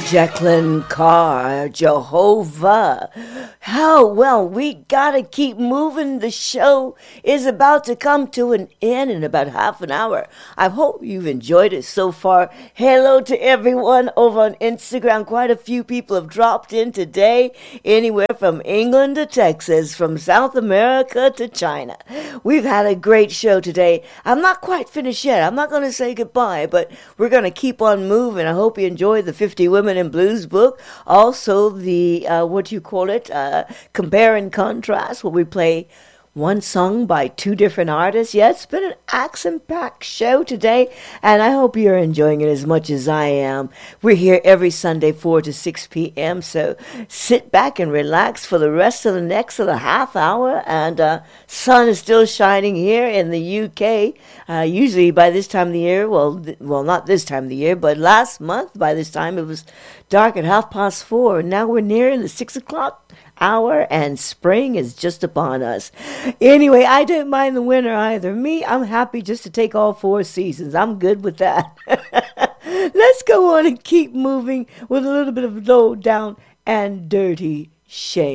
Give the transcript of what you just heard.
Jacqueline Carr, Jehovah. How well, we gotta keep moving. The show is about to come to an end in about half an hour. I hope you've enjoyed it so far. Hello to everyone over on Instagram. Quite a few people have dropped in today, anywhere from England to Texas, from South America to China. We've had a great show today. I'm not quite finished yet. I'm not going to say goodbye, but we're going to keep on moving. I hope you enjoyed the 50 Women in Blues book. Also, the, compare and contrast, where we play one song by two different artists. Yeah, it's been an action-packed show today, and I hope you're enjoying it as much as I am. We're here every Sunday, 4 to 6 p.m., so sit back and relax for the rest of the next of the half hour, and sun is still shining here in the UK. Usually by this time of the year, well, not this time of the year, but last month by this time it was dark at 4:30, and now we're nearing the 6 o'clock hour, and spring is just upon us. Anyway, I don't mind the winter either. I'm happy just to take all four seasons. I'm good with that. Let's go on and keep moving with a little bit of low down and dirty shade.